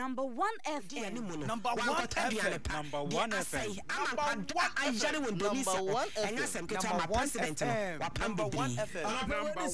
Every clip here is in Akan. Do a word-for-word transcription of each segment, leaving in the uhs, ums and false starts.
Number one F M. Number one F M. Number one F M. Number one F M. Number one F M. Number one F M. Number one F M.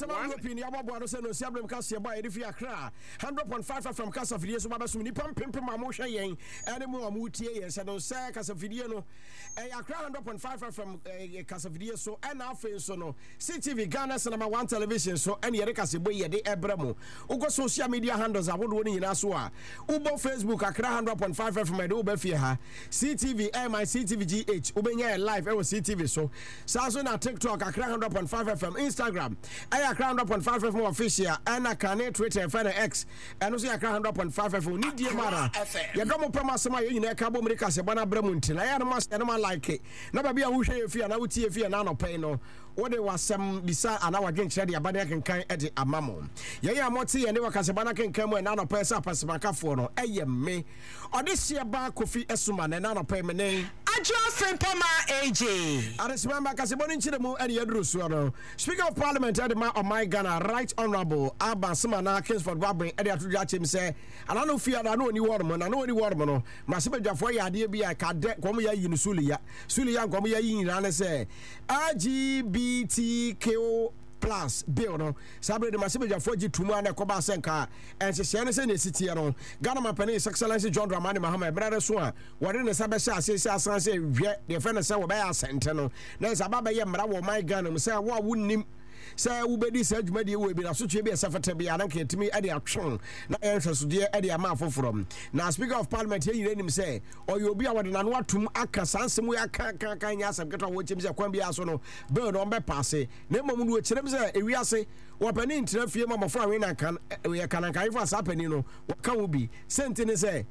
one hundred point five from Casa Video so babaso ni pam pem pem amohwe yen ene mo amutie yen se no se Casa Video no e akra one hundred point five from Casa Video so and afen so no C T V Ghana's number one television so and yere kase boy yede ebramo ugo social media handles abodo ni nyina so a ubo Facebook akra one hundred point five from edo be fie ha C T V M I C T V G H ubenya live e wo C T V so saso na TikTok akra one hundred point five from Instagram e akra one hundred point five from official and akane Twitter and X and also akra one hundred point five F M ni die mara ya domo pama sema ye nyina ka bo mrika se bana bramu ntina ya no ma se no ma like na ba bia wo hwe efia na wo tie efia na no pen no wo de wasem bisa ana wadwen kire de abane kenkan e de amamo ye ya moti ye ne wakase bana kenkan mu na no pen sa pasemakafo no eye me odehye ba kofi esuma na na no pen me ne ajo frempama A J aresmamba kaseboni nchire mu ene yaduru so no Speaker of Parliament Edema of my Ghana Right Honorable Abba Simana Kingsford Wabrin ede atudu achim se ana no fia na no ni word mo na no ni word mo no masebadwafo ya ade bia ka de kom ya yinu suliya suliya kom ya yina ne se L G B T Q plus bill no sabre de masebadwafo gi tumu ana ko ba senka ense se ne se ne sitie no Ghana mapani His Excellency John Dramani Mahama brother so a wore ne sabe sha ase se asan se hwe de fe ne se wo ba ya sente no na se baba ye mra wo my Ghana mu se wo a wonnim say ubedi say dwumadi we bi na so twe bi esafata bi anan ka timi e de atwon na enhwesode e de ama afoforo na Speaker of Parliament ye yire nim say oyo obi a wode na no atum aka sansem we aka kan kan nya asem keto wo chim say kwan bi aso no bill no be passe na mom no kirem say ewi ase wo pani ntra fie mamofo awe na kan we kan kan ifa sa pani no wo kan wo bi sente ne say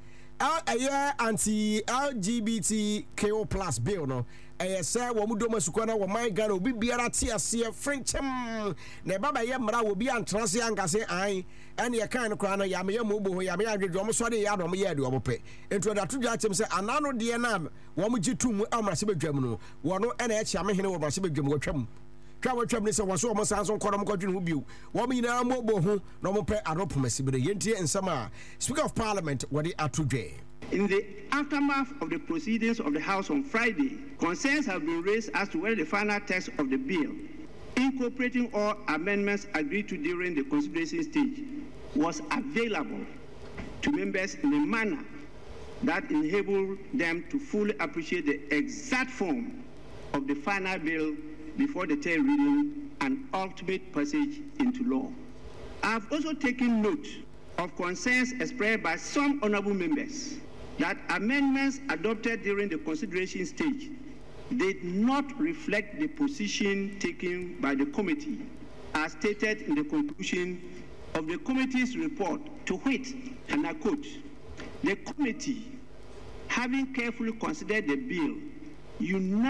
a anti L G B T Q plus bill no eh say wo mudo masukwana wo my Ghana obi biara ti ase frenchem na baba ye mra wo bi antrase ankase an ene ye kan no kra no ya me ye mo bo ho ya me adwedwo mo so de ya do mo ye de wo pe ento da to dwa chem say anano de na wo mo gitum amrase badwam no wo no ene e chia me hene wo amrase badwam wo twam twa wo twam ne se wo so mo sanso korom kodwene ho biu wo mo nyina mo bo ho no mo pe aropomasibre yentie ensama Speaker of Parliament wo de atudwe. In the aftermath of the proceedings of the House on Friday, concerns have been raised as to whether the final text of the bill, incorporating all amendments agreed to during the consideration stage, was available to members in a manner that enabled them to fully appreciate the exact form of the final bill before the third reading and ultimate passage into law. I have also taken note of concerns expressed by some honorable members that amendments adopted during the consideration stage did not reflect the position taken by the committee as stated in the conclusion of the committee's report, to which, and I quote, the committee, having carefully considered the bill, unanimously